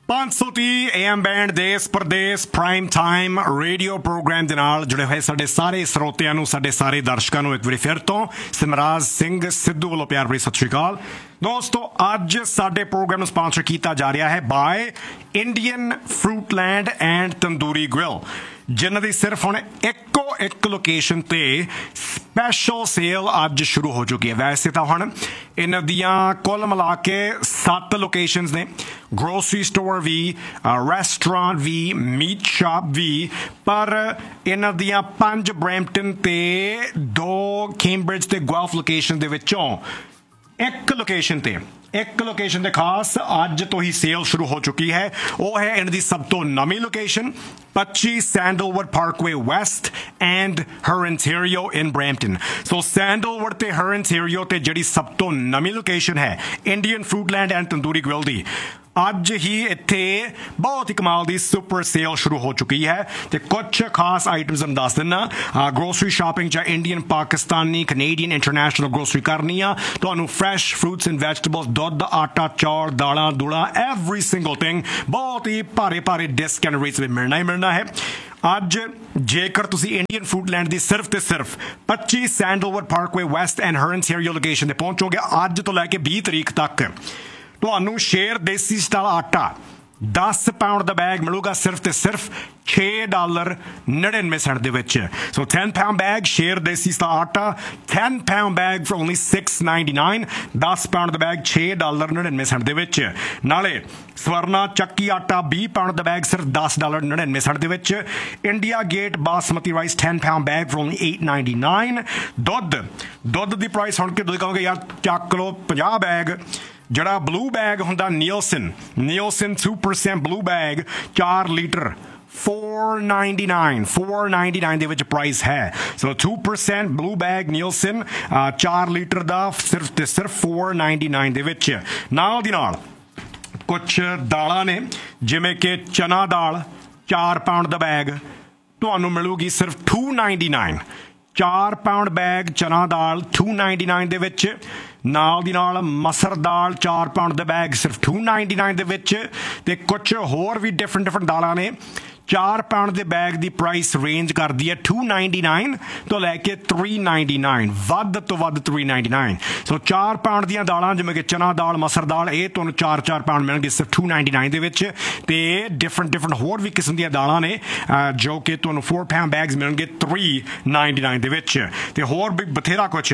530 AM band ਦੇਸ਼ Pradesh prime time radio programme ਦੇ ਨਾਲ ਜੁੜੇ ਹੋਏ ਸਾਡੇ ਸਾਰੇ ਸਰੋਤਿਆਂ ਨੂੰ, ਸਾਡੇ ਸਾਰੇ ਦਰਸ਼ਕਾਂ ਨੂੰ ਇੱਕ ਵਾਰੀ ਫਿਰ ਤੋਂ ਸਿਮਰਾਜ ਸਿੰਘ ਸਿੱਧੂ ਵੱਲੋਂ ਪਿਆਰ ਭਰੀ ਸਤਿ ਸ਼੍ਰੀ ਅਕਾਲ। ਦੋਸਤੋ, ਅੱਜ ਸਾਡੇ ਪ੍ਰੋਗਰਾਮ ਨੂੰ ਸਪਾਂਸਰ ਕੀਤਾ ਜਾ ਰਿਹਾ ਹੈ bye Indian ਫਰੂਟਲੈਂਡ and tandoori grill, ਜਿਨ੍ਹਾਂ ਦੀ ਸਿਰਫ ਹੁਣ ਇੱਕੋ ਇੱਕ ਲੋਕੇਸ਼ਨ ਤੇ ਸਪੈਸ਼ਲ ਸੇਲ ਅੱਜ ਸ਼ੁਰੂ ਹੋ ਚੁੱਕੀ ਹੈ। ਵੈਸੇ ਤਾਂ ਹੁਣ ਇਹਨਾਂ ਦੀਆਂ ਕੁੱਲ ਮਿਲਾ ਕੇ 7 ਲੋਕੇਸ਼ਨਸ ਨੇ, ਗਰੋਸਰੀ ਸਟੋਰ ਵੀ, ਰੈਸਟੋਰੈਂਟ ਵੀ, ਮੀਟ ਸ਼ਾਪ ਵੀ, ਪਰ ਇਹਨਾਂ ਦੀਆਂ 5 ਬਰੈਂਪਟਨ ਤੇ 2 ਕੈਂਬਰਿਜ ਤੇ ਗੁਆਲਫ ਲੋਕੇਸ਼ਨ ਦੇ ਵਿੱਚੋਂ ਇੱਕ ਲੋਕੇਸ਼ਨ ਤੇ ਖਾਸ ਅੱਜ ਤੋਂ ਹੀ ਸੇਲ ਸ਼ੁਰੂ ਹੋ ਚੁੱਕੀ ਹੈ। ਉਹ ਹੈ ਇਹਨਾਂ ਦੀ ਸਭ ਤੋਂ ਨਵੀਂ location 25 sandalwood Parkway West and ਹਰਨਟੇਰੀਓ in Brampton. So sandalwood ਤੇ ਹਰਨਟੇਰੀਓ ਤੇ ਜਿਹੜੀ ਸਭ ਤੋਂ ਨਵੀਂ ਲੋਕੇਸ਼ਨ ਹੈ ਇੰਡੀਅਨ ਫਰੂਟਲੈਂਡ ਐਂਡ ਤੰਦੂਰੀ ਗ੍ਰਿਲ ਦੀ, ਅੱਜ ਹੀ ਇੱਥੇ ਬਹੁਤ ਹੀ ਕਮਾਲ ਦੀ ਸੁਪਰ ਸੇਲ ਸ਼ੁਰੂ ਹੋ ਚੁੱਕੀ ਹੈ ਤੇ ਕੁਝ ਖਾਸ ਆਈਟਮਸ ਮੈਂ ਦੱਸ ਦਿੰਦਾ। ਗਰੋਸਰੀ ਸ਼ਾਪਿੰਗ ਜਾਂ Indian, Pakistani, Canadian, international grocery ਕਰਨੀ ਆ, ਤੁਹਾਨੂੰ ਫਰੈਸ਼ ਫਰੂਟਸ ਐਂਡ ਵੈਜੀਟੇਬਲਸ, ਦੁੱਧ, ਆਟਾ, ਚੌਲ, ਦਾਲਾਂ ਦੂਲਾਂ, ਐਵਰੀ ਸਿੰਗਲ ਥਿੰਗ ਬਹੁਤ ਹੀ ਭਾਰੇ ਡਿਸਕਾਊਂਟ ਰੇਟਸ ਵਿੱਚ ਮਿਲਣਾ ਹੀ ਮਿਲਣਾ ਹੈ। ਅੱਜ ਜੇਕਰ ਤੁਸੀਂ ਇੰਡੀਅਨ ਫਰੂਟਲੈਂਡ ਦੀ ਸਿਰਫ ਤੇ ਸਿਰਫ 25 sandalwood Parkway West and ਹਰਨਟੇਰੀਓ location ਤੇ ਪਹੁੰਚੋਗੇ, ਅੱਜ ਤੋਂ ਲੈ ਕੇ 20 ਤਰੀਕ ਤੱਕ ਤੁਹਾਨੂੰ ਸ਼ੇਰ ਦੇਸੀ ਸਟਾਈਲ ਆਟਾ 10 ਪਾਉਂਡ ਦਾ ਬੈਗ ਮਿਲੂਗਾ ਸਿਰਫ ਤੇ ਸਿਰਫ $6.99 ਦੇ ਵਿੱਚ। ਸੋ 10 pound bag ਸ਼ੇਰ ਦੇਸੀ ਸਟਾਈਲ ਆਟਾ, 10 pound bag for only $6.99, 10 pound the bag $6.99 ਦੇ ਵਿੱਚ। ਨਾਲੇ ਸਵਰਨਾ ਚੱਕੀ ਆਟਾ 20 pound ਦਾ ਬੈਗ ਸਿਰਫ $10.99 ਦੇ ਵਿੱਚ। India gate basmati rice 10 pound bag for only $8.99। ਦੁੱਧ ਦੀ ਪ੍ਰਾਈਸ ਹੁਣ ਕਿ ਤੁਸੀਂ ਕਹੋਗੇ ਯਾਰ ਚੱਕ ਲਓ 50 ਬੈਗ। ਜਿਹੜਾ ਬਲੂ ਬੈਗ ਹੁੰਦਾ ਨੀਲਸਨ 2% ਬਲੂ ਬੈਗ 4 ਲੀਟਰ $4.99 ਦੇ ਵਿੱਚ ਪ੍ਰਾਈਸ ਹੈ। ਸੋ 2% ਬਲੂ ਬੈਗ ਨੀਲਸਨ 4 ਲੀਟਰ ਦਾ ਸਿਰਫ ਤੇ ਸਿਰਫ $4.99 ਦੇ ਵਿੱਚ। ਨਾਲ ਦੀ ਨਾਲ ਕੁਛ ਦਾਲਾਂ ਨੇ, ਜਿਵੇਂ ਕਿ ਚਨਾ ਦਾਲ 4 pound ਦਾ ਬੈਗ ਤੁਹਾਨੂੰ ਮਿਲੂਗੀ ਸਿਰਫ $2.99। 4 pound ਬੈਗ ਚਨਾ ਦਾਲ $2.99 ਦੇ ਵਿੱਚ। ਨਾਲ ਦੀ ਨਾਲ ਮਸਰ ਦਾਲ 4 pound ਦਾ ਬੈਗ ਸਿਰਫ $2.99 ਦੇ ਵਿੱਚ। ਤੇ ਕੁਛ ਹੋਰ ਵੀ ਡਿਫਰੈਂਟ ਦਾਲਾਂ ਨੇ। 4 pound ਦੇ ਬੈਗ ਦੀ ਪ੍ਰਾਈਸ ਰੇਂਜ ਕਰਦੀ ਹੈ $2.99 ਤੋਂ ਲੈ ਕੇ $3.99, ਵੱਧ ਤੋਂ ਵੱਧ $3.99। ਸੋ 4 pound ਦੀਆਂ ਦਾਲਾਂ ਜਿਵੇਂ ਕਿ ਚਨਾ ਦਾਲ, ਮਸਰ ਦਾਲ, ਇਹ ਤੁਹਾਨੂੰ 4 pound ਮਿਲਣਗੇ ਸਿਰਫ $2.99 ਦੇ ਵਿੱਚ। ਤੇ ਡਿਫਰੈਂਟ ਹੋਰ ਵੀ ਕਿਸਮ ਦੀਆਂ ਦਾਲਾਂ ਨੇ ਜੋ ਕਿ ਤੁਹਾਨੂੰ 4 pound ਬੈਗਸ ਮਿਲਣਗੇ $3.99 ਦੇ ਵਿੱਚ। ਤੇ ਹੋਰ ਵੀ ਬਥੇਰਾ ਕੁਛ,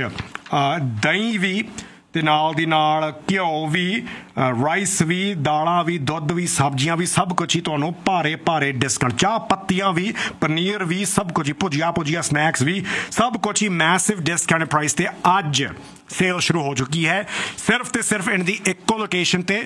ਦਹੀਂ ਵੀ ਤੇ ਨਾਲ ਦੀ ਨਾਲ ਘਿਓ ਵੀ, ਰਾਈਸ ਵੀ, ਦਾਲਾਂ ਵੀ, ਦੁੱਧ ਵੀ, ਸਬਜ਼ੀਆਂ ਵੀ, ਸਭ ਕੁਛ ਹੀ ਤੁਹਾਨੂੰ ਭਾਰੇ ਡਿਸਕਾਊਂਟ। ਚਾਹ ਪੱਤੀਆਂ ਵੀ, ਪਨੀਰ ਵੀ, ਸਭ ਕੁਝ ਹੀ, ਭੁਜੀਆ ਸਨੈਕਸ ਵੀ, ਸਭ ਕੁਛ ਹੀ ਮੈਸਿਵ ਡਿਸਕਾਊਂਟ ਪ੍ਰਾਈਸ ਤੇ ਅੱਜ ਸੇਲ ਸ਼ੁਰੂ ਹੋ ਚੁੱਕੀ ਹੈ। ਸਿਰਫ ਤੇ ਸਿਰਫ ਇਹਨਾਂ ਦੀ ਇੱਕੋ ਲੋਕੇਸ਼ਨ ਤੇ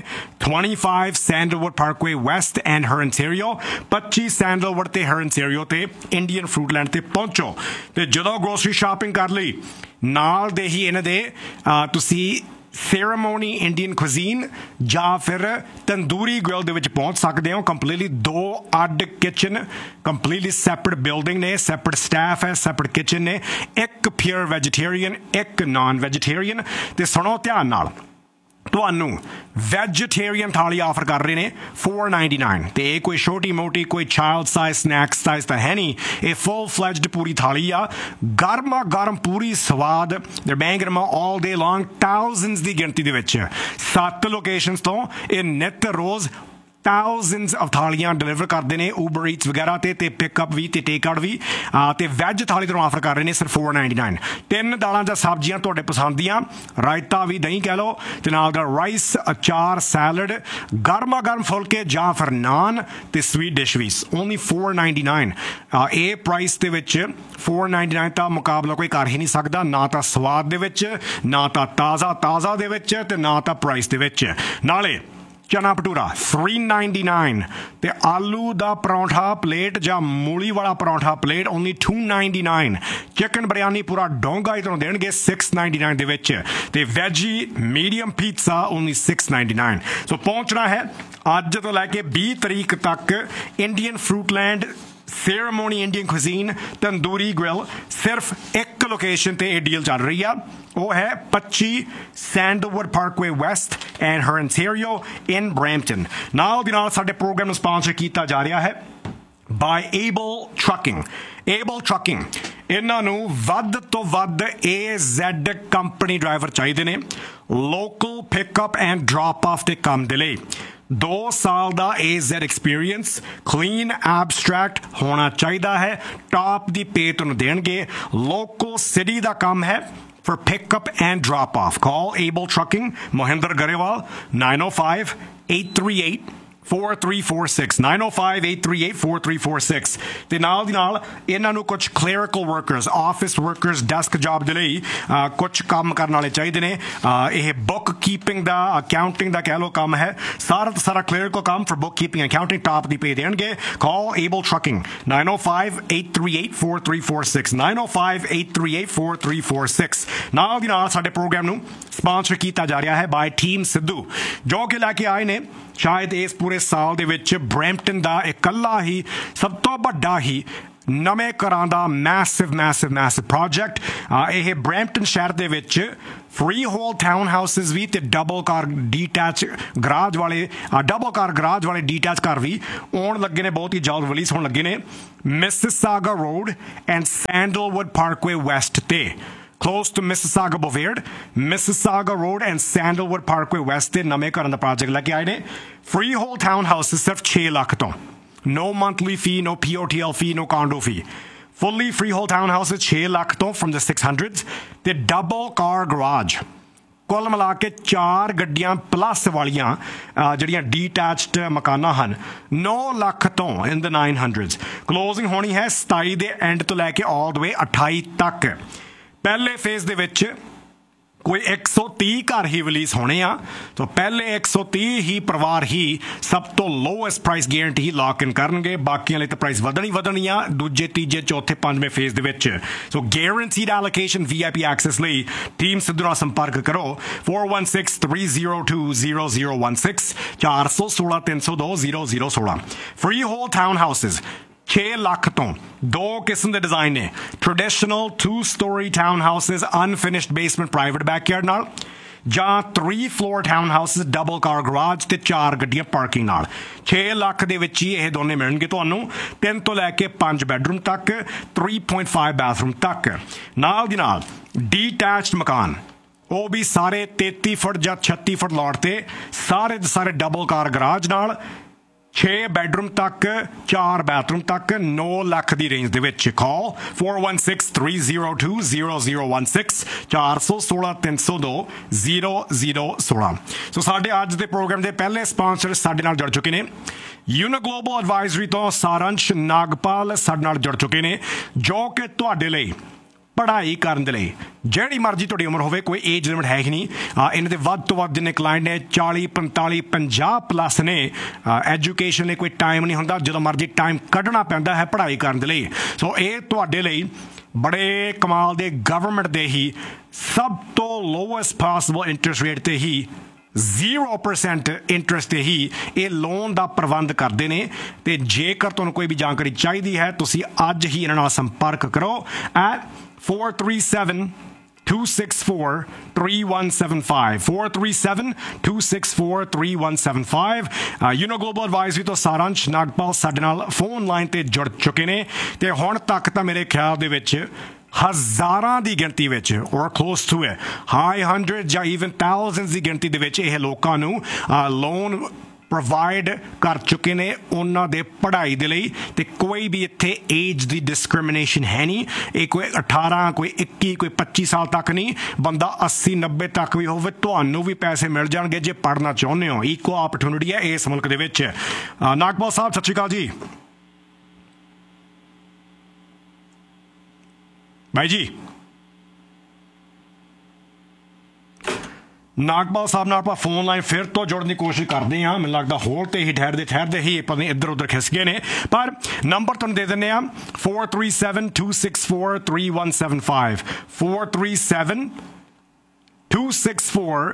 25 sandalwood Parkway West and ਹਰਨਟੇਰੀਓ, 25 sandalwood ਤੇ ਹਰਨਟੇਰੀਓ ਤੇ ਇੰਡੀਅਨ ਫਰੂਟਲੈਂਡ ਤੇ ਪਹੁੰਚੋ। ਤੇ ਜਦੋਂ ਗਰੋਸਰੀ ਸ਼ਾਪਿੰਗ ਕਰ ਲਈ, ਨਾਲ ਦੇ ਹੀ ਇਹਨਾਂ ਦੇ ਤੁਸੀਂ ਸੈਰੇਮੋਨੀ ਇੰਡੀਅਨ ਕੁਜ਼ੀਨ ਜਾਂ ਫਿਰ ਤੰਦੂਰੀ ਗ੍ਰਿਲ ਦੇ ਵਿੱਚ ਪਹੁੰਚ ਸਕਦੇ ਹੋ। ਕੰਪਲੀਟਲੀ 2 ਅੱਡ ਕਿਚਨ, ਕੰਪਲੀਟਲੀ ਸੈਪਰੇਟ ਬਿਲਡਿੰਗ ਨੇ, ਸੈਪਰੇਟ ਸਟਾਫ ਹੈ, ਸੈਪਰੇਟ ਕਿਚਨ ਨੇ, ਇੱਕ ਪਿਓਰ ਵੈਜੀਟੇਰੀਅਨ, ਇੱਕ ਨਾਨ ਵੈਜੀਟੇਰੀਅਨ। ਤੇ ਸੁਣੋ ਧਿਆਨ ਨਾਲ, ਤੁਹਾਨੂੰ ਵੈਜੀਟੇਰੀਅਨ ਥਾਲੀ ਆਫਰ ਕਰ ਰਹੇ ਨੇ $4.99 ਤੇ ਇਹ ਕੋਈ ਛੋਟੀ ਮੋਟੀ ਕੋਈ ਚਾਈਲਡ ਸਾਈਜ਼ ਸਨੈਕਸ ਸਾਈਜ਼ ਤਾਂ ਹੈ ਨਹੀਂ, ਇਹ ਫੁੱਲ ਫਲੈਜਡ ਪੂਰੀ ਥਾਲੀ ਆ, ਗਰਮ ਪੂਰੀ ਸਵਾਦ। ਦੇ ਬੈਂਗਰ ਆਲ ਡੇ ਲੌਂਗ, ਥਾਊਜ਼ੈਂਡਸ ਦੀ ਗਿਣਤੀ ਦੇ ਵਿੱਚ 7 ਲੋਕੇਸ਼ਨਸ ਤੋਂ ਇਹ ਨਿੱਤ ਰੋਜ਼ thousands of ਥਾਲੀਆਂ ਡਿਲੀਵਰ ਕਰਦੇ ਨੇ ਊਬਰ ਈਟਸ ਵਗੈਰਾ ਤੇ ਪਿਕਅਪ ਵੀ ਤੇ ਟੇਕ ਆਊਟ ਵੀ। ਤੇ ਵੈਜ ਥਾਲੀ ਤੁਹਾਨੂੰ ਆਫਰ ਕਰ ਰਹੇ ਨੇ ਸਿਰਫ $4.99। 3 ਦਾਲਾਂ ਜਾਂ ਸਬਜ਼ੀਆਂ ਤੁਹਾਡੇ ਪਸੰਦ ਦੀਆਂ, ਰਾਇਤਾ ਵੀ, ਦਹੀਂ ਕਹਿ ਲਓ, ਤੇ ਨਾਲ ਦਾ ਰਾਈਸ, ਅਚਾਰ, ਸੈਲਡ, ਗਰਮ ਫੁਲਕੇ ਜਾਂ ਫਿਰ ਨਾਨ ਤੇ ਸਵੀਟ ਡਿਸ਼ ਵੀ ਓਨਲੀ $4.99। ਇਹ ਪ੍ਰਾਈਸ ਦੇ ਵਿੱਚ $4.99 ਦਾ ਮੁਕਾਬਲਾ ਕੋਈ ਕਰ ਹੀ ਨਹੀਂ ਸਕਦਾ, ਨਾ ਤਾਂ ਸਵਾਦ ਦੇ ਵਿੱਚ, ਨਾ ਤਾਂ ਤਾਜ਼ਾ ਦੇ ਵਿੱਚ, ਤੇ ਨਾ ਤਾਂ ਪ੍ਰਾਈਸ ਦੇ ਵਿੱਚ। ਨਾਲੇ ਚਨਾ ਭਟੂਰਾ $3.99 ਤੇ ਆਲੂ ਦਾ ਪਰੌਂਠਾ ਪਲੇਟ ਜਾਂ ਮੂਲੀ ਵਾਲਾ paratha plate only $2.99। Chicken biryani ਪੂਰਾ ਡੋਂਗਾ ਹੀ ਤੁਹਾਨੂੰ ਦੇਣਗੇ $6.99 ਦੇ ਵਿੱਚ। ਤੇ ਵੈਜੀ ਮੀਡੀਅਮ ਪੀਜ਼ਾ ਓਨਲੀ $6.99। ਸੋ ਪਹੁੰਚਣਾ ਹੈ ਅੱਜ ਤੋਂ ਲੈ ਕੇ 20 ਤਰੀਕ ਤੱਕ Indian ਫਰੂਟਲੈਂਡ Ceremony Indian cuisine, tandoori grill, सिर्फ एक लोकेशन ते ये डील चल रही है, वो है 25 Sandalwood Parkway West and her Ontario in Brampton. ਨਾਲ ਦੀ ਨਾਲ ਸਾਡੇ ਪ੍ਰੋਗਰਾਮ ਨੂੰ ਸਪਾਂਸਰ ਕੀਤਾ ਜਾ ਰਿਹਾ ਹੈ by Able Trucking. Able Trucking, ਇਹਨਾਂ ਨੂੰ ਵੱਧ ਤੋਂ ਵੱਧ AZ ਕੰਪਨੀ ਡਰਾਈਵਰ ਚਾਹੀਦੇ ਨੇ local pickup and drop of ਦੇ ਕੰਮ ਦੇ ਲਈ 2 ਸਾਲ ਦਾ AZ ਐਕਸਪੀਰੀਅੰਸ ਕਲੀਨ ਐਬਸਟਰੈਕਟ ਹੋਣਾ ਚਾਹੀਦਾ ਹੈ ਟਾਪ ਦੀ ਪੇ ਤੁਹਾਨੂੰ ਦੇਣਗੇ ਲੋਕਲ ਸਿਟੀ ਦਾ ਕੰਮ ਹੈ for pickup and drop off. Call Able Trucking, Mohinder Garewal, 905-838-4346. 905-838-4346. ਤੇ ਨਾਲ ਦੀ ਨਾਲ ਇਹਨਾਂ ਨੂੰ ਕੁਝ clerical workers, office workers, desk job ਦੇ ਲਈ ਕੁਝ ਕੰਮ ਕਰਨ ਵਾਲੇ ਚਾਹੀਦੇ ਨੇ ਇਹ book keeping ਦਾ accounting ਦਾ ਕਹਿ ਲਓ ਕੰਮ ਹੈ ਸਾਰਾ clerical ਕੰਮ for book keeping accounting top ਦੀ ਪੇ ਦੇਣਗੇ call Able Trucking 905-838-4346 905-838-4346 ਨਾਲ ਦੀ ਨਾਲ ਸਾਡੇ ਪ੍ਰੋਗਰਾਮ ਨੂੰ ਸਪਾਂਸਰ ਕੀਤਾ ਜਾ ਰਿਹਾ ਹੈ by Team Sidhu ਜੋ ਕਿ ਲੈ ਕੇ ਆਏ ਨੇ ਸ਼ਾਇਦ ਇਸ ਪੂਰੇ ਸਾਲ ਦੇ ਵਿੱਚ ਬਰੈਂਪਟਨ ਦਾ ਇਕੱਲਾ ਹੀ ਸਭ ਤੋਂ ਵੱਡਾ ਹੀ ਨਵੇਂ ਘਰਾਂ ਦਾ ਮੈਸਿਵ ਪ੍ਰੋਜੈਕਟ ਇਹ ਬਰੈਂਪਟਨ ਸ਼ਹਿਰ ਦੇ ਵਿੱਚ ਫ੍ਰੀ ਹੋਲ ਟਾਊਨ ਹਾਊਸਿਸ ਵੀ ਤੇ ਡਬਲ ਕਾਰ ਗਰਾਜ ਵਾਲੇ ਡੀਟੈਚ ਘਰ ਵੀ ਆਉਣ ਲੱਗੇ ਨੇ ਬਹੁਤ ਹੀ ਜਲਦ ਰਿਲੀਜ਼ ਹੋਣ ਲੱਗੇ ਨੇ Mississauga road and sandalwood Parkway West ਤੇ close to Mississauga Boulevard, Mississauga Road and Sandalwood Parkway West ਦੇ ਨਵੇਂ ਘਰਾਂ ਦਾ ਪ੍ਰੋਜੈਕਟ ਲੈ ਕੇ ਆਏ ਨੇ freehold townhouses ਸਿਰਫ 6 ਲੱਖ ਤੋਂ no monthly fee, no POTL fee, no condo fee fully freehold townhouses 6 lakh ਤੋਂ from the 600s ਤੇ double car garage ਕੁੱਲ ਮਿਲਾ ਕੇ 4 ਗੱਡੀਆਂ ਪਲੱਸ ਵਾਲੀਆਂ ਜਿਹੜੀਆਂ ਡੀਟੈਚਡ ਮਕਾਨਾਂ ਹਨ 9 ਲੱਖ ਤੋਂ in the 900s ਕਲੋਜ਼ਿੰਗ ਹੋਣੀ ਹੈ 27 ਦੇ ਐਂਡ ਤੋਂ ਲੈ ਕੇ all the way 28 ਤੱਕ ਪਹਿਲੇ ਫੇਜ਼ ਦੇ ਵਿੱਚ ਕੋਈ 130 ਘਰ ਹੀ ਰਿਲੀਜ਼ ਹੋਣੇ ਆ ਤਾਂ ਪਹਿਲੇ 130 ਹੀ ਪਰਿਵਾਰ ਹੀ ਸਭ ਤੋਂ ਲੋਐਸਟ ਪ੍ਰਾਈਸ ਗਾਰੰਟੀ ਲੌਕ ਇਨ ਕਰਨਗੇ ਬਾਕੀਆਂ ਲਈ ਤਾਂ ਪ੍ਰਾਈਸ ਵਧਣੀ ਆ ਦੂਜੇ ਤੀਜੇ ਚੌਥੇ ਪੰਜਵੇਂ ਫੇਜ਼ ਦੇ ਵਿੱਚ ਸੋ ਗਾਰੰਟੀਡ ਐਲੋਕੇਸ਼ਨ VIP ਐਕਸੈਸ ਲਈ ਟੀਮ ਸਿੱਧੂ ਨਾਲ ਸੰਪਰਕ ਕਰੋ 4163020016 416-302-0016 free hole town houses 6 lakh ਤੋਂ 2 ਕਿਸਮ ਦੇ ਡਿਜ਼ਾਈਨ ਨੇ traditional 2-story town houses unfinished basement private backyard ਨਾਲ ਜਾਂ 3-floor town houses double car garage ਤੇ 4 ਗੱਡੀਆਂ ਪਾਰਕਿੰਗ ਨਾਲ 6 ਲੱਖ ਦੇ ਵਿੱਚ ਹੀ ਇਹ ਦੋਨੇ ਮਿਲਣਗੇ ਤੁਹਾਨੂੰ 3 ਤੋਂ ਲੈ ਕੇ 5 ਬੈਡਰੂਮ ਤੱਕ 3.5 ਬਾਥਰੂਮ ਤੱਕ ਨਾਲ ਦੀ ਨਾਲ ਡੀਟੈਚਡ ਮਕਾਨ ਉਹ ਵੀ ਸਾਰੇ 33 ਫੁੱਟ ਜਾਂ 36 ਫੁੱਟ ਲੋਟ ਤੇ ਸਾਰੇ ਡਬਲ ਕਾਰ ਗਰਾਜ ਨਾਲ 6 ਬੈਡਰੂਮ ਤੱਕ 4 ਬਾਥਰੂਮ ਤੱਕ 9 ਲੱਖ ਦੀ ਰੇਂਜ ਦੇ ਵਿੱਚ ਕਾਲ 4163020016 416-302-0016 ਸੋ ਸਾਡੇ ਅੱਜ ਦੇ ਪ੍ਰੋਗਰਾਮ ਦੇ ਪਹਿਲੇ ਸਪਾਂਸਰ ਸਾਡੇ ਨਾਲ ਜੁੜ ਚੁੱਕੇ ਨੇ ਯੂਨੋ ਗਲੋਬਲ ਐਡਵਾਈਜ਼ਰੀ ਤੋਂ ਸਾਰੰਸ਼ ਨਾਗਪਾਲ ਸਾਡੇ ਨਾਲ ਜੁੜ ਚੁੱਕੇ ਨੇ ਜੋ ਕਿ ਤੁਹਾਡੇ ਲਈ ਪੜ੍ਹਾਈ ਕਰਨ ਦੇ ਲਈ ਜਿਹੜੀ ਮਰਜ਼ੀ ਤੁਹਾਡੀ ਉਮਰ ਹੋਵੇ ਕੋਈ ਏਜ ਲਿਮਿਟ ਹੈ ਹੀ ਨਹੀਂ ਇਹਨਾਂ ਦੇ ਵੱਧ ਤੋਂ ਵੱਧ ਜਿੰਨੇ ਕਲਾਇੰਟ ਨੇ 40 45 50 ਪਲੱਸ ਨੇ ਐਜੂਕੇਸ਼ਨ ਲਈ ਕੋਈ ਟਾਈਮ ਨਹੀਂ ਹੁੰਦਾ ਜਦੋਂ ਮਰਜ਼ੀ ਟਾਈਮ ਕੱਢਣਾ ਪੈਂਦਾ ਹੈ ਪੜ੍ਹਾਈ ਕਰਨ ਦੇ ਲਈ ਸੋ ਇਹ ਤੁਹਾਡੇ ਲਈ ਬੜੇ ਕਮਾਲ ਦੇ ਗਵਰਨਮੈਂਟ ਦੇ ਹੀ ਸਭ ਤੋਂ ਲੋਐਸਟ ਪੋਸੀਬਲ ਇੰਟਰਸਟ ਰੇਟ ਤੇ ਹੀ 0% ਇੰਟਰਸਟ ਤੇ ਹੀ ਇਹ ਲੋਨ ਦਾ ਪ੍ਰਬੰਧ ਕਰਦੇ ਨੇ ਤੇ ਜੇਕਰ ਤੁਹਾਨੂੰ ਕੋਈ ਵੀ ਜਾਣਕਾਰੀ ਚਾਹੀਦੀ ਹੈ ਤੁਸੀਂ ਅੱਜ ਹੀ ਇਹਨਾਂ ਨਾਲ ਸੰਪਰਕ ਕਰੋ at 437-264-3175 437-264-3175 ਯੂਨੋ ਗਲੋਬਲ ਐਡਵਾਈਜ਼ਰੀ ਤੋਂ ਸਾਰੰਸ਼ ਨਾਗਪਾਲ ਸਾਡੇ ਨਾਲ ਫੋਨ ਲਾਈਨ ਤੇ ਜੁੜ ਚੁੱਕੇ ਨੇ ਤੇ ਹੁਣ ਤੱਕ ਤਾਂ ਮੇਰੇ ਖਿਆਲ ਦੇ ਵਿੱਚ ਹਜ਼ਾਰਾਂ ਦੀ ਗਿਣਤੀ ਵਿੱਚ or close to it high hundreds ਜਾਂ even thousands ਦੀ ਗਿਣਤੀ ਦੇ ਵਿੱਚ ਇਹ ਲੋਕਾਂ ਨੂੰ ਲੋਨ ਪ੍ਰੋਵਾਈਡ ਕਰ ਚੁੱਕੇ ਨੇ ਉਹਨਾਂ ਦੇ ਪੜ੍ਹਾਈ ਦੇ ਲਈ ਤੇ ਕੋਈ ਵੀ ਇੱਥੇ ਏਜ ਦੀ ਡਿਸਕ੍ਰਿਮੀਨੇਸ਼ਨ ਹੈ ਨਹੀਂ ਇਹ ਕੋਈ 18 ਕੋਈ 21 ਕੋਈ 25 ਸਾਲ ਤੱਕ ਨਹੀਂ ਬੰਦਾ 80 90 ਤੱਕ ਵੀ ਹੋਵੇ ਤੁਹਾਨੂੰ ਵੀ ਪੈਸੇ ਮਿਲ ਜਾਣਗੇ ਜੇ ਪੜ੍ਹਨਾ ਚਾਹੁੰਦੇ ਹੋ ਇਕੁਅਲ ਆਪਰਚੁਨਿਟੀ ਹੈ ਇਸ ਮੁਲਕ ਦੇ ਵਿੱਚ ਨਾਗਪਾਲ ਸਾਹਿਬ ਸਤਿ ਸ਼੍ਰੀ ਅਕਾਲ ਜੀ ਭਾਈ ਜੀ ਨਾਗਪਾਲ ਸਾਹਿਬ ਨਾਲ ਆਪਾਂ ਫੋਨ ਲਾਈਨ ਫਿਰ ਤੋਂ ਜੁੜਨ ਦੀ ਕੋਸ਼ਿਸ਼ ਕਰਦੇ ਹਾਂ ਮੈਨੂੰ ਲੱਗਦਾ ਹੋਰ ਤੇ ਹੀ ਠਹਿਰਦੇ ਹੀ ਪਤਾ ਨਹੀਂ ਇੱਧਰ ਉੱਧਰ ਖਿਸ ਗਏ ਨੇ ਪਰ ਨੰਬਰ ਤੁਹਾਨੂੰ ਦੇ ਦਿੰਦੇ ਆ 437-264-3175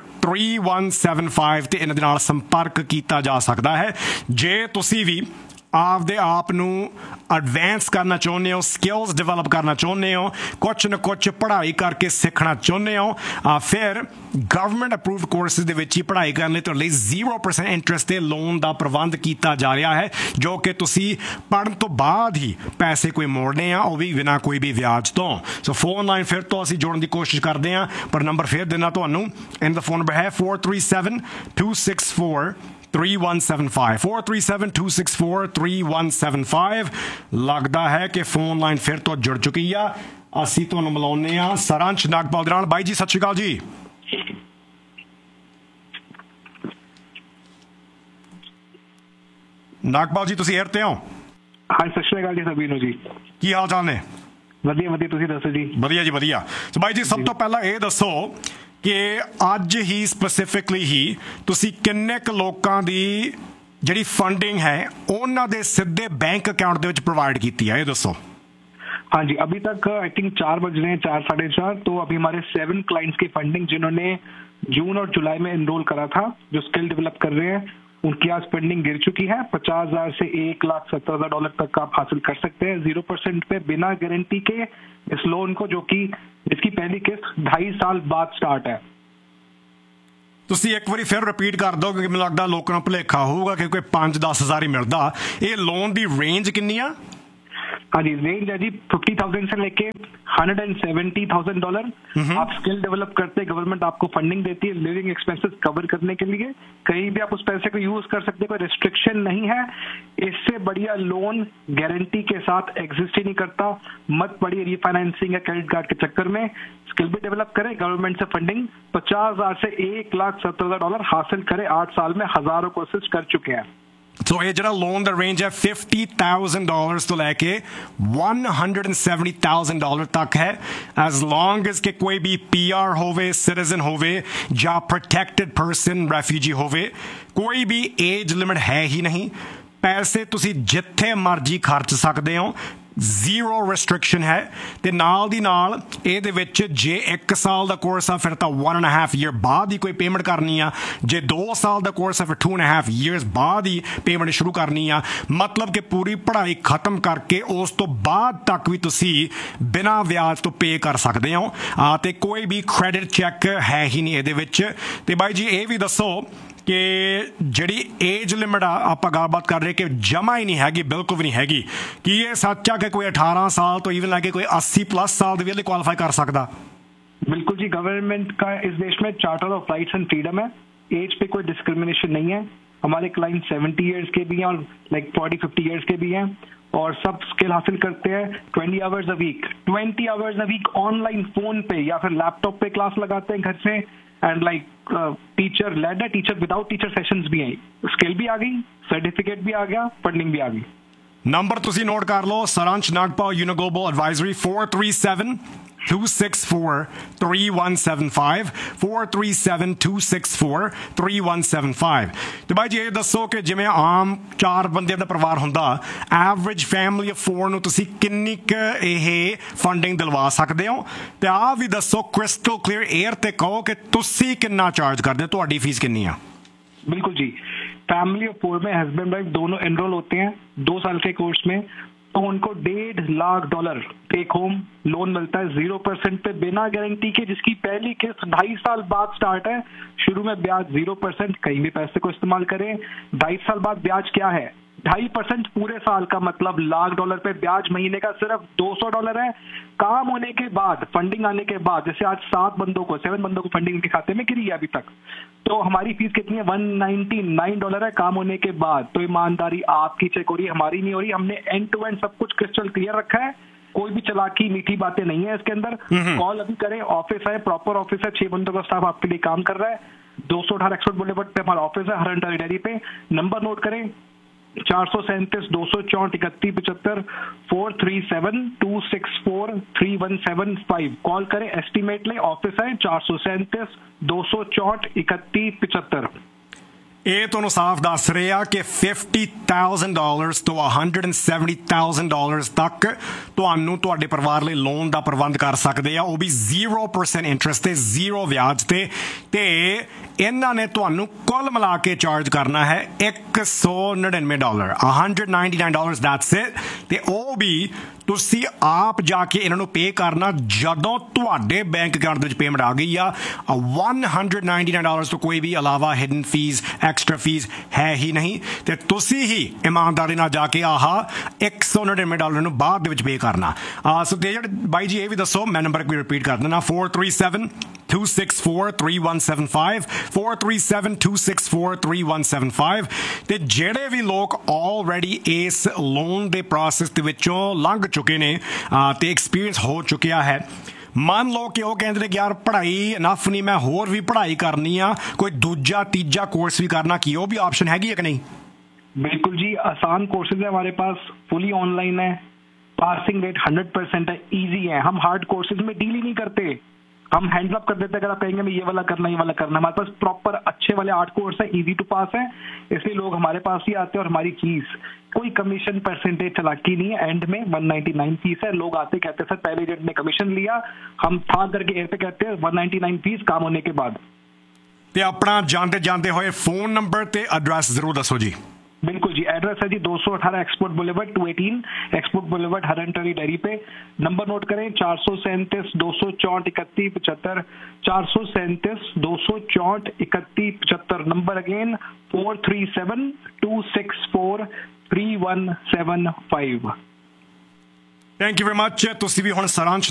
437-264-3175 ਤੇ ਇਹਨਾਂ ਦੇ ਨਾਲ ਸੰਪਰਕ ਕੀਤਾ ਜਾ ਸਕਦਾ ਹੈ ਜੇ ਤੁਸੀਂ ਵੀ ਆਪਦੇ ਆਪ ਨੂੰ ਐਡਵਾਂਸ ਕਰਨਾ ਚਾਹੁੰਦੇ ਹੋ, ਸਕਿੱਲਸ ਡਿਵੈਲਪ ਕਰਨਾ ਚਾਹੁੰਦੇ ਹੋ, ਕੁਛ ਨਾ ਕੁਛ ਪੜ੍ਹਾਈ ਕਰਕੇ ਸਿੱਖਣਾ ਚਾਹੁੰਦੇ ਹੋ, ਫਿਰ ਗਵਰਨਮੈਂਟ ਅਪਰੂਵਡ ਕੋਰਸਿਸ ਦੇ ਵਿੱਚ ਹੀ ਪੜ੍ਹਾਈ ਕਰਨ ਲਈ ਤੁਹਾਡੇ ਲਈ 0% ਇੰਟਰਸਟ ਤੇ ਲੋਨ ਦਾ ਪ੍ਰਬੰਧ ਕੀਤਾ ਜਾ ਰਿਹਾ ਹੈ, ਜੋ ਕਿ ਤੁਸੀਂ ਪੜ੍ਹਨ ਤੋਂ ਬਾਅਦ ਹੀ ਪੈਸੇ ਕੋਈ ਮੋੜਨੇ ਆ, ਉਹ ਵੀ ਬਿਨਾਂ ਕੋਈ ਵੀ ਵਿਆਜ ਤੋਂ। ਸੋ ਫੋਨ ਲਾਈਨ ਫਿਰ ਤੋਂ ਅਸੀਂ ਜੋੜਨ ਦੀ ਕੋਸ਼ਿਸ਼ ਕਰਦੇ ਹਾਂ, ਪਰ ਨੰਬਰ ਫਿਰ ਦੇਣਾ ਤੁਹਾਨੂੰ। ਇਹਨਾਂ ਦਾ ਫੋਨ ਨੰਬਰ ਹੈ 437-264 3175 437-264 3175। ਲੱਗਦਾ ਹੈ ਕਿ ਫੋਨ ਲਾਈਨ ਫਿਰ ਤੋਂ ਜੁੜ ਚੁੱਕੀ ਆ। ਅਸੀਂ ਤੁਹਾਨੂੰ ਮਿਲਾਉਂਦੇ ਆ ਸਾਰਾਂਸ਼ ਨਾਗਪਾਲ ਦੇ ਨਾਲ। ਬਾਈ ਜੀ ਸਤਿ ਸ਼੍ਰੀ ਅਕਾਲ ਜੀ। ਨਾਗਪਾਲ ਜੀ ਤੁਸੀਂ 에ਅਰ ਤੇ ਹੋ? ਹਾਂ ਸਤਿ ਸ਼੍ਰੀ ਅਕਾਲ ਜੀ ਸਭੀ ਨੂੰ ਜੀ। ਕੀ ਹਾਲ ਚਾਲ ਨੇ? ਵਧੀਆ ਵਧੀਆ, ਤੁਸੀਂ ਦੱਸੋ ਜੀ? ਵਧੀਆ ਜੀ ਵਧੀਆ। ਸੋ ਬਾਈ ਜੀ ਸਭ ਤੋਂ ਪਹਿਲਾਂ ਇਹ ਦੱਸੋ ਕਿ ਅੱਜ ਹੀ ਸਪੈਸੀਫਿਕਲੀ ਹੀ ਤੁਸੀਂ ਕਿੰਨੇ ਕੁ ਲੋਕਾਂ ਦੀ ਜਿਹੜੀ ਫੰਡਿੰਗ ਹੈ ਉਹਨਾਂ ਦੇ ਸਿੱਧੇ बैंक अकाउंट ਦੇ ਵਿੱਚ प्रोवाइड ਕੀਤੀ है, ये दसो। हाँ जी, अभी तक आई थिंक 4 बज रहे हैं, 4 साढ़े 4। तो अभी हमारे 7 क्लाइंट्स की फंडिंग जिन्होंने जून और जुलाई में एनरोल करा था, जो स्किल डेवलप कर रहे हैं, उनकी आज फंडिंग गिर चुकी है। 50,000 से $1,70,000 तक आप हासिल कर सकते हैं 0% पे बिना गारंटी के इस लोन को, जो कि इसकी पहली किस्त 2.5 साल बाद स्टार्ट है। ਤੁਸੀਂ ਇੱਕ ਵਾਰੀ ਫਿਰ ਰਿਪੀਟ ਕਰ ਦਿਓ ਕਿਉਂਕਿ ਮੈਨੂੰ ਲੱਗਦਾ ਲੋਕਾਂ ਨੂੰ ਭੁਲੇਖਾ ਹੋਊਗਾ ਕਿ ਕੋਈ 5-10 ਹਜ਼ਾਰ ਹੀ ਮਿਲਦਾ। ਇਹ ਲੋਨ ਦੀ ਰੇਂਜ ਕਿੰਨੀ ਆ? हाँ जी, रेंज है जी 50,000 से लेके $170,000। आप स्किल डेवलप करते, गवर्नमेंट आपको फंडिंग देती है लिविंग एक्सपेंसेस कवर करने के लिए। कहीं भी आप उस पैसे को यूज कर सकते, कोई रिस्ट्रिक्शन नहीं है। इससे बढ़िया लोन गारंटी के साथ एग्जिस्ट ही नहीं करता। मत पड़िए रीफाइनेंसिंग या क्रेडिट कार्ड के चक्कर में। स्किल भी डेवलप करें, गवर्नमेंट से फंडिंग 50,000 से $1,70,000 हासिल करें। 8 साल में हजारों कोर्सेज कर चुके हैं। ਸੋ ਇਹ ਜਿਹੜਾ ਲੋਨ ਦਾ ਰੇਂਜ ਹੈ $50,000 ਤੋਂ ਲੈ ਕੇ $170,000 ਤੱਕ ਹੈ, ਐਜ਼ ਲੌਂਗ ਐਜ਼ ਕਿ ਕੋਈ ਵੀ PR ਹੋਵੇ, ਸਿਟੀਜ਼ਨ ਹੋਵੇ ਜਾਂ ਪ੍ਰੋਟੈਕਟਡ ਪਰਸਨ, ਰੈਫਿਊਜੀ ਹੋਵੇ। ਕੋਈ ਵੀ ਏਜ ਲਿਮਿਟ ਹੈ ਹੀ ਨਹੀਂ। ਪੈਸੇ ਤੁਸੀਂ ਜਿੱਥੇ ਮਰਜ਼ੀ ਖਰਚ ਸਕਦੇ ਹੋ, ਜ਼ੀਰੋ ਰਿਸਟ੍ਰਿਕਸ਼ਨ ਹੈ। ਤੇ ਨਾਲ ਦੀ ਨਾਲ ਇਹਦੇ ਵਿੱਚ ਜੇ 1 ਸਾਲ ਦਾ ਕੋਰਸ ਆ ਫਿਰ ਤਾਂ 1.5 ਈਅਰ ਬਾਅਦ ਹੀ ਕੋਈ ਪੇਮੈਂਟ ਕਰਨੀ ਆ। ਜੇ 2 ਸਾਲ ਦਾ ਕੋਰਸ ਆ ਫਿਰ 2.5 ਈਅਰਸ ਬਾਅਦ ਹੀ ਪੇਮੈਂਟ ਸ਼ੁਰੂ ਕਰਨੀ ਆ। ਮਤਲਬ ਕਿ ਪੂਰੀ ਪੜ੍ਹਾਈ ਖਤਮ ਕਰਕੇ ਉਸ ਤੋਂ ਬਾਅਦ ਤੱਕ ਵੀ ਤੁਸੀਂ ਬਿਨਾਂ ਵਿਆਜ ਤੋਂ ਪੇ ਕਰ ਸਕਦੇ ਹੋ। ਤੇ ਕੋਈ ਵੀ ਕ੍ਰੈਡਿਟ ਚੈੱਕ ਹੈ ਹੀ ਨਹੀਂ ਇਹਦੇ ਵਿੱਚ। ਤੇ ਬਾਈ ਜੀ ਇਹ ਵੀ ਦੱਸੋ ਕਿ ਜਿਹੜੀ ਏਜ ਲਿਮਿਟ ਆ ਆਪਾਂ ਗੱਲਬਾਤ ਕਰ ਰਹੇ ਕਿ ਜਮਾ ਹੀ ਨਹੀਂ ਹੈਗੀ, ਬਿਲਕੁਲ ਵੀ ਨਹੀਂ ਹੈਗੀ। ਕੀ ਇਹ ਸੱਚ ਆ ਕਿ ਕੋਈ 18 ਸਾਲ ਤੋਂ ਈਵਨ ਲੈ ਕੇ ਕੋਈ 80+ ਸਾਲ ਦੇ ਵੀ ਕੁਆਲੀਫਾਈ कर सकता? बिल्कुल जी, गवर्नमेंट का इस देश में charter of rights and freedom है। एज पे कोई डिस्क्रिमिनेशन नहीं है। हमारे क्लाइंट 70 ईयर्स के भी हैं और 40-50 ईयर्स के भी हैं, और सब स्किल हासिल करते हैं 20 hours a week. 20 hours a week online phone पे या फिर लैपटॉप पे क्लास लगाते हैं घर से। एंड टीचर लेड है, टीचर विदाउट टीचर सेशंस भी हैं। स्किल भी आ गई, सर्टिफिकेट भी आ गया, फंडिंग भी आ गई। नंबर ਤੁਸੀਂ ਨੋਟ ਕਰ ਲਓ, ਸਾਰਾਂਸ਼ ਨਾਗਪਾਲ ਯੂਨੀਗਲੋਬਲ ਐਡਵਾਈਜ਼ਰੀ 437-264-3175 437-264-3175। ਤੇ ਬਾਈ ਜੀ ਇਹ ਦੱਸੋ ਕਿ ਜਿਵੇਂ ਆਮ 4 ਬੰਦਿਆਂ ਦਾ ਪਰਿਵਾਰ ਹੁੰਦਾ, ਐਵਰੇਜ ਫੈਮਿਲੀ ਆਫ 4 ਨੂੰ ਤੁਸੀਂ ਕਿੰਨੀ ਕੁ ਇਹ ਫੰਡਿੰਗ ਦਿਲਵਾ ਸਕਦੇ ਹੋ? ਤੇ ਆਹ ਵੀ ਦੱਸੋ ਕ੍ਰਿਸਟਲ ਕਲੀਅਰ 에ਅਰ ਤੇ ਕਹੋ ਕਿ ਤੁਸੀਂ ਕਿੰਨਾ ਚਾਰਜ ਕਰਦੇ ਹੋ, ਤੁਹਾਡੀ ਫੀਸ ਕਿੰਨੀ ਆ? बिल्कुल जी, फैमिली ऑफ 4 में हस्बैंड वाइफ दोनों एनरोल होते हैं 2 साल के कोर्स में, तो उनको $1.5 लाख टेक होम लोन मिलता है 0% पे बिना गारंटी के, जिसकी पहली किस्त 2.5 साल बाद स्टार्ट है। शुरू में ब्याज 0%, कहीं भी पैसे को इस्तेमाल करें। 2.5 साल बाद ब्याज क्या है? 2.5% पूरे साल का मतलब $1,00,000 पे ब्याज महीने का सिर्फ $200 है। काम होने के बाद, फंडिंग आने के बाद, जैसे आज 7 बंदों को फंडिंग उनके खाते में गिरी है अभी तक, तो हमारी फीस कितनी है? $199 है काम होने के बाद। तो ईमानदारी आपकी चेक हो रही है, हमारी नहीं हो रही। हमने एंड टू एंड सब कुछ क्रिस्टल क्लियर रखा है, कोई भी चलाकी मीठी बातें नहीं है इसके अंदर। कॉल अभी करें, ऑफिस है, प्रॉपर ऑफिस है, 6 बंदों का स्टाफ आपके लिए काम कर रहा है। 218 एक्सपोर्ट बुलेवार्ड पे हमारा ऑफिस है, हरंटर डेयरी पे। नंबर नोट करें 437-264-3175 437-264-3175। कॉल करें, एस्टिमेट लें, ऑफिस है 437-264-3175। ਇਹ ਤੁਹਾਨੂੰ ਸਾਫ਼ ਦੱਸ ਰਿਹਾ ਕਿ $50,000 ਤੋਂ $170,000 ਤੱਕ ਤੁਹਾਨੂੰ ਤੁਹਾਡੇ ਪਰਿਵਾਰ ਲਈ ਲੋਨ ਦਾ ਪ੍ਰਬੰਧ ਕਰ ਸਕਦੇ ਆ, ਉਹ ਵੀ 0% ਇੰਟਰਸਟ ਤੇ 0 ਵਿਆਜ ਤੇ ਇਹਨਾਂ ਨੇ ਤੁਹਾਨੂੰ ਕੁੱਲ ਮਿਲਾ ਕੇ ਚਾਰਜ ਕਰਨਾ ਹੈ $199 $199 that's it ਤੇ ਉਹ ਵੀ ਤੁਸੀਂ ਆਪ ਜਾ ਕੇ ਇਹਨਾਂ ਨੂੰ ਪੇ ਕਰਨਾ ਜਦੋਂ ਤੁਹਾਡੇ ਬੈਂਕ ਅਕਾਊਂਟ ਦੇ ਵਿੱਚ ਪੇਮੈਂਟ ਆ ਗਈ ਆ। $199 ਤੋਂ ਕੋਈ ਵੀ ਇਲਾਵਾ ਹਿਡਨ ਫੀਸ ਐਕਸਟਰਾ ਫੀਸ ਹੈ ਹੀ ਨਹੀਂ ਤੇ ਤੁਸੀਂ ਹੀ ਇਮਾਨਦਾਰੀ ਨਾਲ ਜਾ ਕੇ ਆਹ $199 ਨੂੰ ਬਾਅਦ ਦੇ ਵਿੱਚ ਪੇ ਕਰਨਾ। ਸੋ ਤੇ ਜਿਹੜੇ ਬਾਈ ਜੀ ਇਹ ਵੀ ਦੱਸੋ, ਮੈਂ ਨੰਬਰ ਕੋਈ ਰਿਪੀਟ ਕਰ ਦਿੰਦਾ 437-264-3175 437-264-3175 ਤੇ ਜਿਹੜੇ ਵੀ ਲੋਕ ਆਲਰੇਡੀ ਇਸ ਲੋਨ ਦੇ ਪ੍ਰੋਸੈਸ ਦੇ ਵਿੱਚੋਂ ਲੰਘ ਚੁੱਕੇ ਨੇ ਤੇ ਐਕਸਪੀਰੀਅੰਸ ਹੋ ਚੁੱਕਿਆ ਹੈ, ਮੰਨ ਲਓ ਕਿ ਉਹ ਕਹਿੰਦੇ ਨੇ ਕਿ ਯਾਰ ਪੜ੍ਹਾਈ ਇਨਫ ਨਹੀਂ, ਮੈਂ ਹੋਰ ਵੀ ਪੜ੍ਹਾਈ ਕਰਨੀ ਆ, ਕੋਈ ਦੂਜਾ ਤੀਜਾ ਕੋर्स भी करना, की वो भी ऑप्शन हैगी है कि नहीं? बिल्कुल जी, आसान कोर्सेज है हमारे पास, फुली ऑनलाइन है, पासिंग रेट 100% है, इजी है। हम हार्ड कोर्सेज में डील ही नहीं करते, हम हैंड्स अप कर देते हैं। अगर आप कहेंगे मैं ये वाला करना हमारे पास प्रॉपर अच्छे वाले 8 कोर्स है, इजी टू पास है, इसलिए लोग हमारे पास ही आते हैं। और हमारी फीस कोई कमीशन परसेंटेज चलाकी नहीं है, एंड में 199 फीस है। लोग आते कहते हैं सर पहले एजेंट ने कमीशन लिया, हम था करके एयर पे कहते हैं 199 फीस काम होने के बाद। ते अपना जानते जानते हुए फोन नंबर ते एड्रेस जरूर दसो जी। बिल्कुल जी, एड्रेस है जी 218 export boulevard 218 export boulevard हरनटरी dairy पे। नंबर नोट करें 437 264 31 75 437 264 31 75। Number again 437 264 3175। Thank you very much. तुसी भी हुण सारांश